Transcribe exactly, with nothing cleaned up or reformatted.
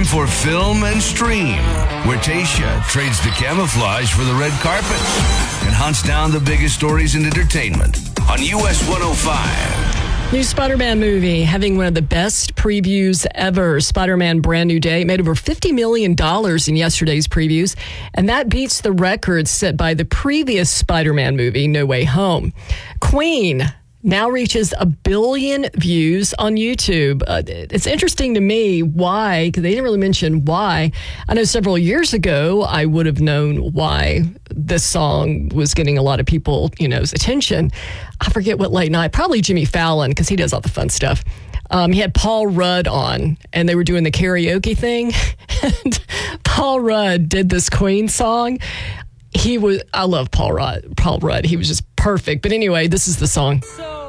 time for Film and Stream, where Tasha trades the camouflage for the red carpet and hunts down the biggest stories in entertainment on U S one oh five. New Spider-Man movie having one of the best previews ever. Spider-Man Brand New Day made over fifty million dollars in yesterday's previews, and that beats the record set by the previous Spider-Man movie, No Way Home. Queen now reaches a billion views on YouTube. Uh, it's interesting to me why, because they didn't really mention why. I know several years ago, I would have known why this song was getting a lot of people, you know's attention. I forget what late night, probably Jimmy Fallon, because he does all the fun stuff. Um, he had Paul Rudd on, and they were doing the karaoke thing. And Paul Rudd did this Queen song. He was, I love Paul Rudd. Paul Rudd. He was just perfect. But anyway, this is the song. So